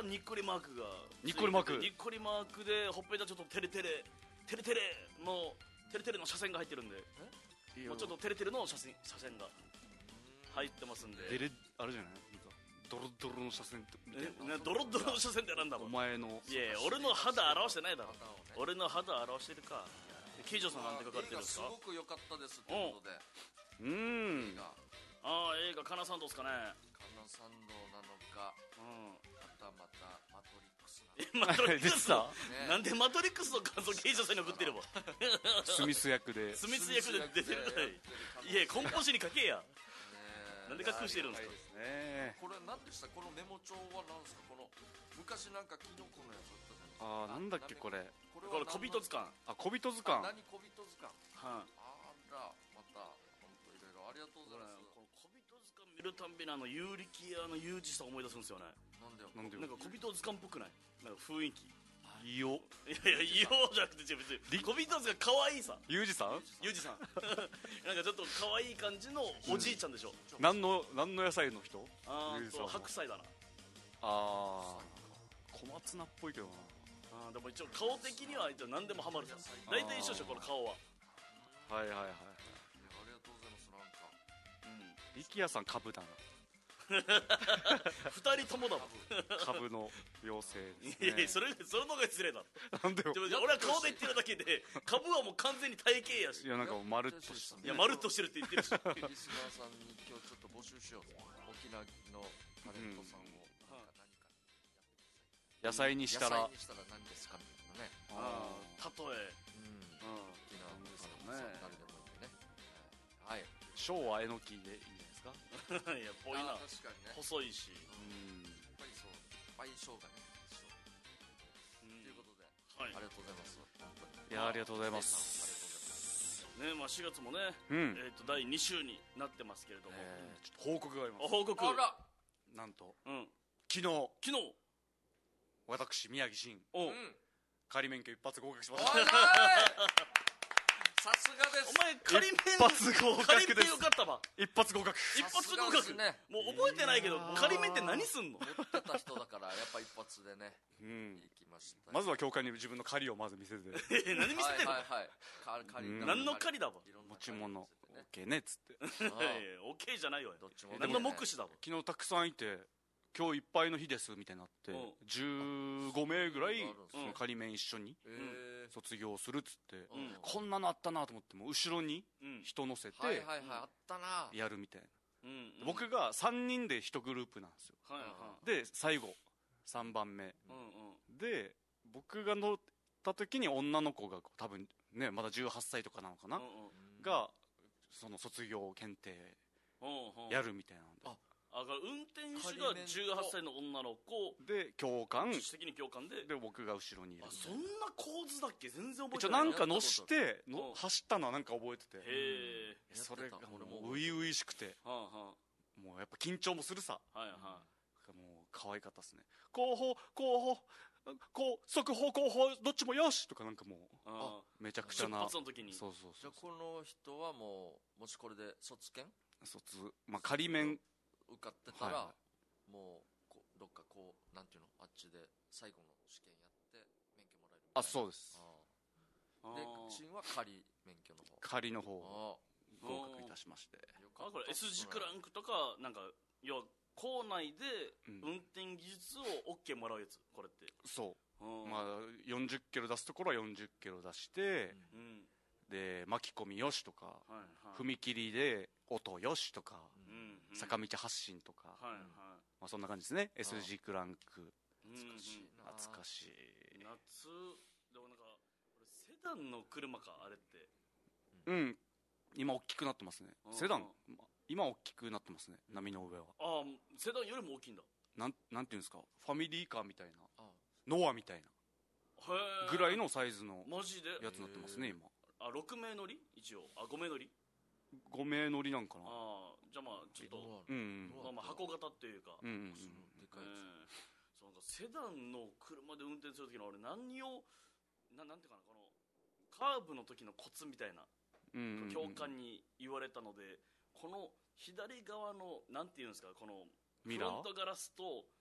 にっこりマークがにっこりマークにっこりマークでほっぺたちょっとテレテレの車線が入ってるんで、もうちょっとテレテレの車線が入ってますんで、 あれじゃないドロドロの車線みたいな。 ドロドロの車線ってなんだろう。 お前のいや俺の肌表してないだろ。俺の肌表してるか。ケイジョさんなんて書かれてるんですか。 すごく良かったですということで、 映画カナサンドですかね。 カナサンドなのか、またマトリックスマトリックスなんでマトリックスの感想ケイジョさんに送ってればスミス役で出てるから。いやコンポジに書けや。なんで隠してるんですか。 これ何でした、このメモ帳は何ですか。この昔なんかキノコのやつだったじゃないですか。 なんだっけこれ小人図鑑。 小人図鑑。 何小人図鑑。あらまた本当いろいろありがとうございます。 この小人図鑑見るたんびに有力屋のユージさん思い出すんですよね。 なんでなんか小人図鑑っぽくない。なんか雰囲気いいよ。 いやいやじゃなくて別に小人図鑑可愛いさ。 ユージさんなんかちょっと可愛い感じのおじいちゃんでしょ。 何の野菜の人。 白菜だな。 小松菜っぽいけどな。 でも一応顔的には何でもハマるさ。大体一緒でしょこの顔は。 はいありがとうございます。なんか力也さん株だな。 二人ともだもん。 株の妖精ですね。 いやそれの方が失礼だ。 なんでよ。 俺は顔で言ってるだけで株はもう完全に体型やし。 いやなんかまるっとした。 いやまるっとしてるって言ってるし。 リスナーさんに今日ちょっと募集しよう。沖縄のタレントさんを何か野菜にしたら何ですかみたいなね。 例え沖縄のさん誰でもいいんでね。はい。 小はえのきでいいんじゃないですか。 いやぽいな。 確かにね。 細いし。 やっぱりそう相性がね。ということでありがとうございます。 いやありがとうございます。 ねまあ4月もね第2週になってますけれども、 ちょっと報告があります。 報告。 なんと昨日日私宮城真仮免許一発合格しました。 さすがです。 お前仮免一発合格です。 よかったわ。 一発合格。 一発合格。もう覚えてないけど仮免って何すんの。 持ってた人だからやっぱ一発でね行きました。 まずは教官に自分の狩りをまず見せて。 何見せてんの。何の狩りだわ。 持ち物 OK ねっつって。 OK じゃないわよ。何の目視だわ。 昨日たくさんいて今日いっぱいの日ですみたいになって15名ぐらいその仮免一緒に卒業するっつってこんなのあったなと思っても後ろに人乗せてやるみたいな。僕が3人で1グループなんですよ。で最後3番目で僕が乗った時に女の子が多分ねまだ18歳とかなのかながその卒業検定やるみたいなんで。 運転手が18歳の女の子で教官自主的に教官で僕が後ろにいる。 そんな構図だっけ。全然覚えてない。 なんか乗して走ったのはなんか覚えてて、それがもう初々しくてもうやっぱ緊張もするさ。もう可愛かったっすね。後方速報後方どっちもよしとかなんかもうめちゃくちゃな。 出発の時に。 そうじゃあこの人はもしこれで卒検仮免受かってたらもうどっかなんていうのあっちで最後の試験やって免許もらえる。 そうです。 で真は仮免許の方仮の方合格いたしまして。 これ S 字クランクとかなんか要は校内で運転技術を OK もらうやつこれって。 そう40キロ出すところは40キロ出してで巻き込みよしとか踏切で音よしとか坂道発進とかそんな感じですね。 S 字クランク懐かしい夏でもなんかセダンの車かあれって。 今大きくなってますね。セダン今大きくなってますね。波の上はセダンよりも大きいんだ。 なんていうんですかファミリーカーみたいなノアみたいなぐらいのサイズのやつになってますね今。 6名乗り一応5名乗り 5名乗りなんかな。 じゃあちょっと箱型っていうかセダンの車で運転する時の俺なんていうかなこのカーブの時のコツみたいな教官に言われたのでこの左側のなんていうんですかこのフロントガラスと